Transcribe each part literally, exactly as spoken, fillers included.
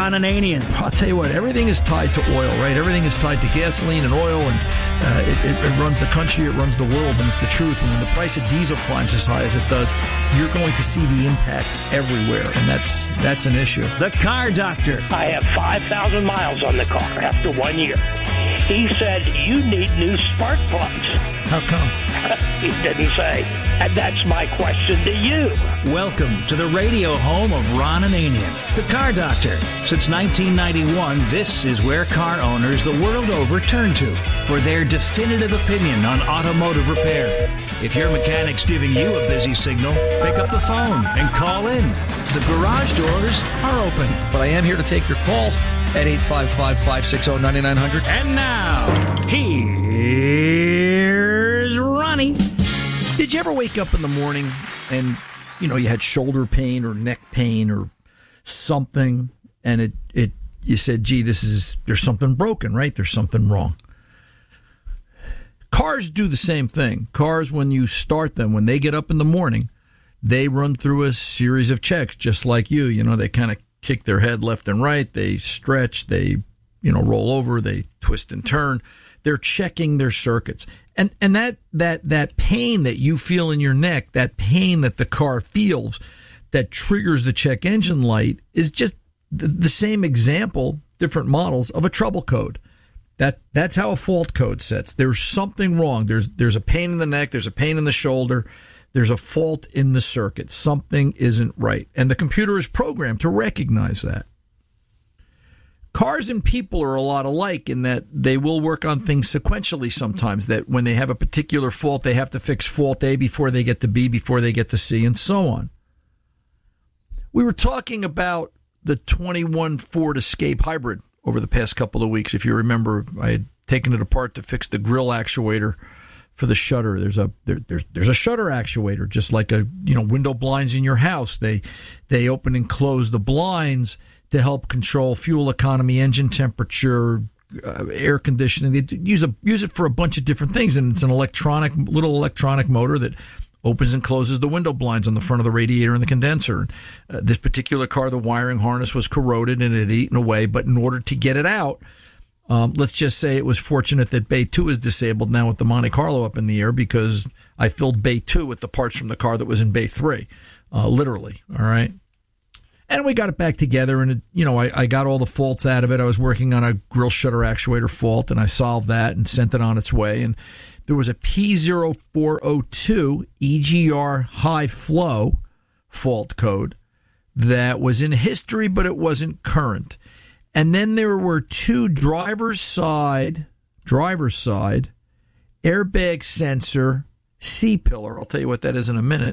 Ron Ananian. I'll tell you what, everything is tied to oil, right? Everything is tied to gasoline and oil, and uh, it, it, it runs the country, it runs the world, and it's the truth. And when the price of diesel climbs as high as it does, you're going to see the impact everywhere, and that's that's an issue. The Car Doctor. I have five thousand miles on the car after one year. He said, you need new spark plugs. How come? He didn't say. And that's my question to you. Welcome to the radio home of Ron Ananian, the Car Doctor. Since nineteen ninety-one, this is where car owners the world over turn to for their definitive opinion on automotive repair. If your mechanic's giving you a busy signal, pick up the phone and call in. The garage doors are open. But I am here to take your calls at eight five five, five six zero, nine nine zero zero. And now, here's Ronnie. Did you ever wake up in the morning and, you know, you had shoulder pain or neck pain or something, and it, it you said, gee, this is, there's something broken, right? There's something wrong. Cars do the same thing. Cars, when you start them, when they get up in the morning, they run through a series of checks, just like you. You know, they kind of kick their head left and right. They stretch. They, you know, roll over. They twist and turn. They're checking their circuits. And and that, that, that pain that you feel in your neck, that pain that the car feels that triggers the check engine light is just the, the same example, different models, of a trouble code. That that's how a fault code sets. There's something wrong. There's there's a pain in the neck. There's a pain in the shoulder. There's a fault in the circuit. Something isn't right. And the computer is programmed to recognize that. Cars and people are a lot alike in that they will work on things sequentially sometimes, that when they have a particular fault, they have to fix fault A before they get to B, before they get to C, and so on. We were talking about the twenty-one Ford Escape Hybrid over the past couple of weeks. If you remember, I had taken it apart to fix the grill actuator for the shutter. There's a there, there's there's a shutter actuator, just like a you know window blinds in your house. They they open and close the blinds to help control fuel economy, engine temperature, uh, air conditioning. They use a use it for a bunch of different things, and it's an electronic little electronic motor that opens and closes the window blinds on the front of the radiator and the condenser. Uh, this particular car, the wiring harness was corroded and it had eaten away, but in order to get it out, um, let's just say it was fortunate that Bay two is disabled now with the Monte Carlo up in the air, because I filled Bay two with the parts from the car that was in Bay three, uh, literally, all right? And we got it back together, and, it, you know, I, I got all the faults out of it. I was working on a grill shutter actuator fault, and I solved that and sent it on its way. And there was a P zero four zero two E G R high flow fault code that was in history, but it wasn't current. And then there were two driver's side, driver's side, airbag sensor, C-pillar. I'll tell you what that is in a minute.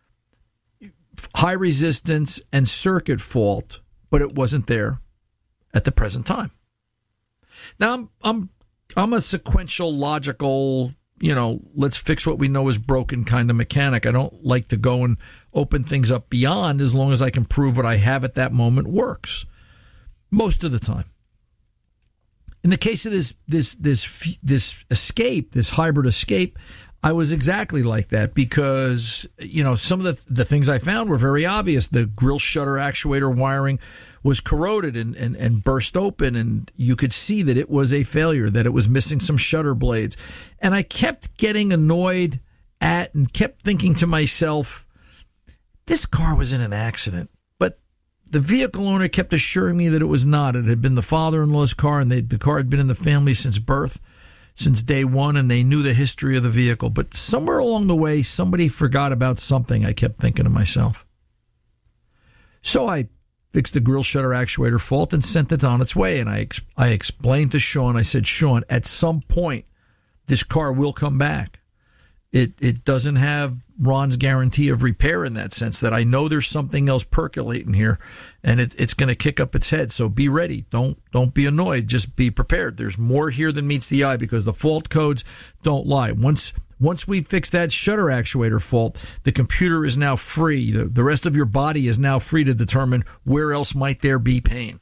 High resistance and circuit fault, but it wasn't there at the present time. Now, I'm I'm I'm a sequential, logical, you know, let's fix what we know is broken kind of mechanic. I don't like to go and open things up beyond, as long as I can prove what I have at that moment works. Most of the time. In the case of this this this this Escape, this hybrid Escape, I was exactly like that, because, you know, some of the the things I found were very obvious. The grill shutter actuator wiring was corroded and, and, and burst open, and you could see that it was a failure, that it was missing some shutter blades. And I kept getting annoyed at and kept thinking to myself, this car was in an accident. But the vehicle owner kept assuring me that it was not. It had been the father-in-law's car, and they, the car had been in the family since birth. Since day one, and they knew the history of the vehicle. But somewhere along the way, somebody forgot about something, I kept thinking to myself. So I fixed the grill shutter actuator fault and sent it on its way. And I ex- I explained to Sean, I said, Sean, at some point, this car will come back. It it doesn't have Ron's guarantee of repair in that sense, that I know there's something else percolating here, and it, it's going to kick up its head. So be ready. Don't don't be annoyed. Just be prepared. There's more here than meets the eye, because the fault codes don't lie. Once once we fix that shutter actuator fault, the computer is now free. The, the rest of your body is now free to determine where else might there be pain.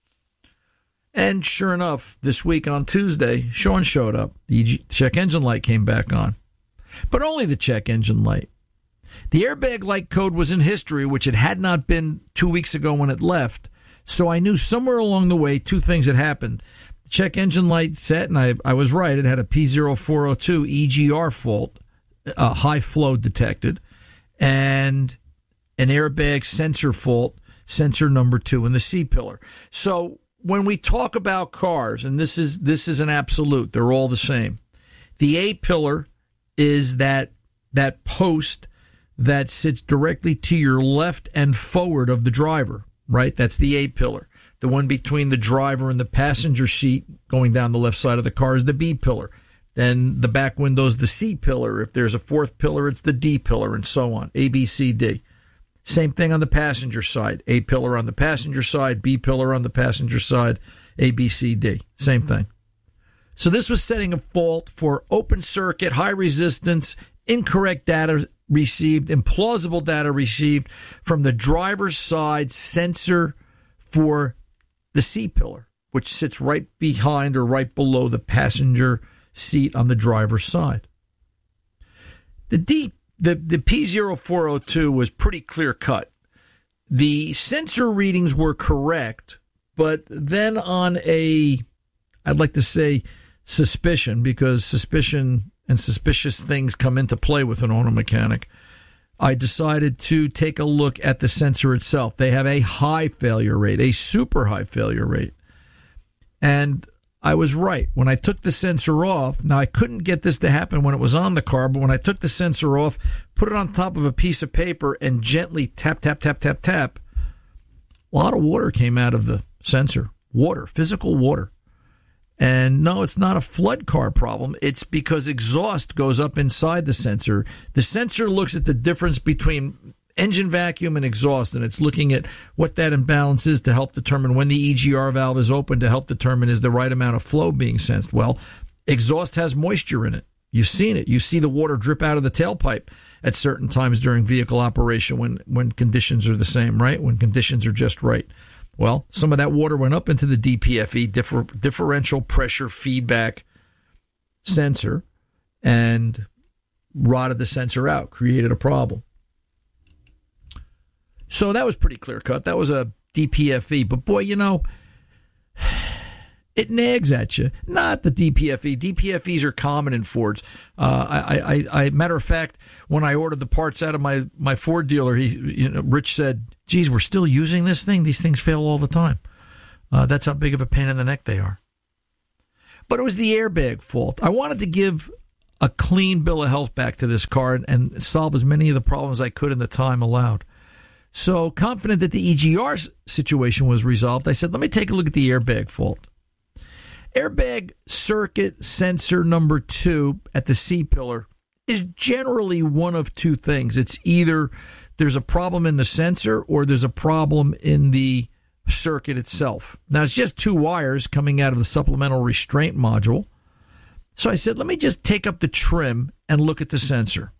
And sure enough, this week on Tuesday, Sean showed up. The check engine light came back on. But only the check engine light. The airbag light code was in history, which it had not been two weeks ago when it left. So I knew somewhere along the way two things had happened. The check engine light set, and I, I was right. It had a P zero four oh two E G R fault, uh, high flow detected, and an airbag sensor fault, sensor number two in the C-pillar. So when we talk about cars, and this is this is an absolute, they're all the same. The A-pillar is that that post that sits directly to your left and forward of the driver, right? That's the A-pillar. The one between the driver and the passenger seat going down the left side of the car is the B-pillar. Then the back window is the C-pillar. If there's a fourth pillar, it's the D-pillar, and so on, A, B, C, D. Same thing on the passenger side. A-pillar on the passenger side, B-pillar on the passenger side, A, B, C, D. Same thing. So this was setting a fault for open circuit, high resistance, incorrect data received, implausible data received from the driver's side sensor for the C-pillar, which sits right behind or right below the passenger seat on the driver's side. The D, the, the P zero four oh two was pretty clear cut. The sensor readings were correct, but then on a, I'd like to say, suspicion, because suspicion and suspicious things come into play with an auto mechanic, I decided to take a look at the sensor itself. They have a high failure rate, a super high failure rate. And I was right. When I took the sensor off, now I couldn't get this to happen when it was on the car, but when I took the sensor off, put it on top of a piece of paper and gently tap, tap, tap, tap, tap, a lot of water came out of the sensor. Water, physical water. And no, it's not a flood car problem. It's because exhaust goes up inside the sensor. The sensor looks at the difference between engine vacuum and exhaust, and it's looking at what that imbalance is to help determine when the E G R valve is open, to help determine is the right amount of flow being sensed. Well, exhaust has moisture in it. You've seen it. You see the water drip out of the tailpipe at certain times during vehicle operation when, when conditions are the same, right? When conditions are just right. Well, some of that water went up into the D P F E, differ, differential pressure feedback sensor, and rotted the sensor out, created a problem. So that was pretty clear cut. That was a D P F E. But boy, you know, it nags at you. Not the D P F E. D P F Es are common in Fords. Uh, I, I, I, matter of fact, when I ordered the parts out of my, my Ford dealer, he, you know, Rich said, geez, we're still using this thing? These things fail all the time. Uh, that's how big of a pain in the neck they are. But it was the airbag fault. I wanted to give a clean bill of health back to this car and, and solve as many of the problems I could in the time allowed. So confident that the E G R situation was resolved, I said, let me take a look at the airbag fault. Airbag circuit sensor number two at the C-pillar is generally one of two things. It's either there's a problem in the sensor or there's a problem in the circuit itself. Now, it's just two wires coming out of the supplemental restraint module. So I said, let me just take up the trim and look at the sensor.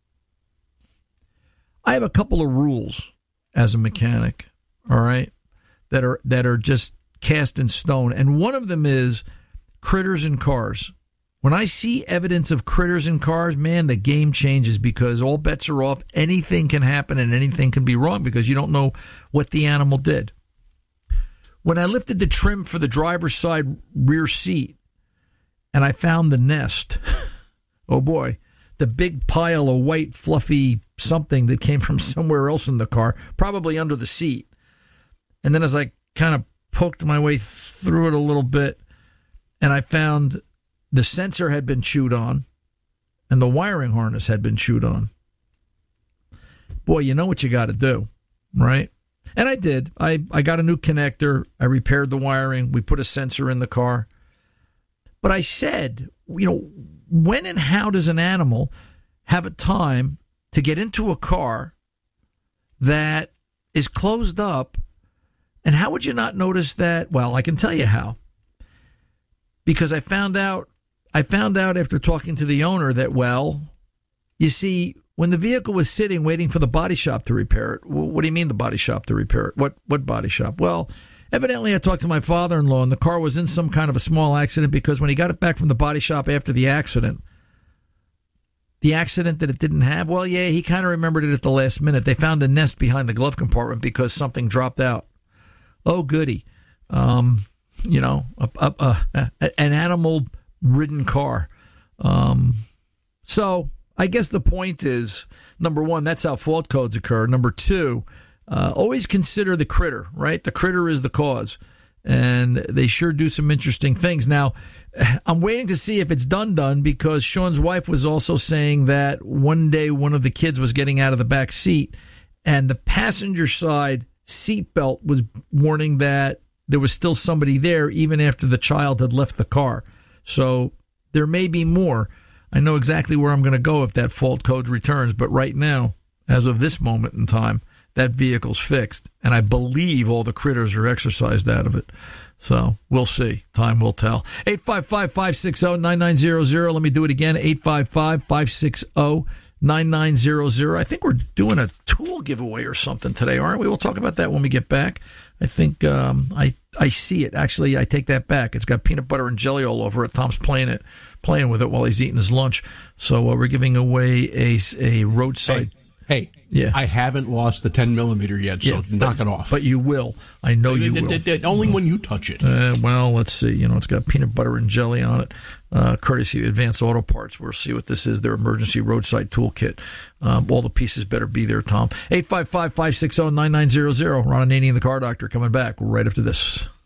I have a couple of rules as a mechanic, all right, that are that are just cast in stone. And one of them is critters in cars. When I see evidence of critters in cars, man, the game changes, because all bets are off. Anything can happen and anything can be wrong because you don't know what the animal did. When I lifted the trim for the driver's side rear seat and I found the nest, oh boy, the big pile of white fluffy something that came from somewhere else in the car, probably under the seat. And then as I kind of poked my way through it a little bit, and I found the sensor had been chewed on and the wiring harness had been chewed on. Boy, you know what you got to do, right? And I did. I, I got a new connector. I repaired the wiring. We put a sensor in the car. But I said, you know, when and how does an animal have a time to get into a car that is closed up? And how would you not notice that? Well, I can tell you how. Because I found out, I found out after talking to the owner that, well, you see, when the vehicle was sitting waiting for the body shop to repair it, well, what do you mean the body shop to repair it? What what body shop? Well, evidently I talked to my father-in-law and the car was in some kind of a small accident, because when he got it back from the body shop after the accident, the accident that it didn't have, well, yeah, he kind of remembered it at the last minute. They found a nest behind the glove compartment because something dropped out. oh, goody. Um, you know, a, a, a, an animal-ridden car. Um, so I guess the point is, number one, that's how fault codes occur. Number two, uh, always consider the critter, right? The critter is the cause. And they sure do some interesting things. Now, I'm waiting to see if it's done done because Sean's wife was also saying that one day one of the kids was getting out of the back seat and the passenger side seatbelt was warning that there was still somebody there even after the child had left the car. So there may be more. I know exactly where I'm going to go if that fault code returns. But right now, as of this moment in time, that vehicle's fixed, and I believe all the critters are exercised out of it. So we'll see. Time will tell. eight five five, five six zero, nine nine zero zero. Let me do it again. eight five five, five six zero, nine nine zero zero. I think we're doing a tool giveaway or something today, aren't we? We'll talk about that when we get back. I think um, I I see it. Actually, I take that back. It's got peanut butter and jelly all over it. Tom's playing it, playing with it while he's eating his lunch. So uh, we're giving away a, a roadside... Hey. Hey, yeah. I haven't lost the ten millimeter yet, so yeah, knock but, it off. But you will. I know you it, will. It, it, only when you touch it. Uh, well, let's see. You know, it's got peanut butter and jelly on it, uh, courtesy of Advanced Auto Parts. We'll see what this is, their emergency roadside toolkit. Um, all the pieces better be there, Tom. eight five five, five six zero, nine nine zero zero. Ron Ananian, the Car Doctor, coming back right after this.